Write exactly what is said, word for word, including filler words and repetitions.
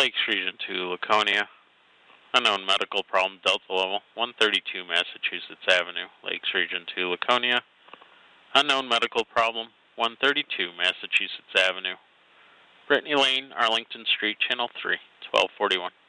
Lakes Region two, Laconia. Unknown medical problem, Delta level, one thirty-two Massachusetts Avenue, Lakes Region two, Laconia. Unknown medical problem, one thirty-two Massachusetts Avenue. Brittany Lane, Arlington Street, Channel three, twelve forty-one.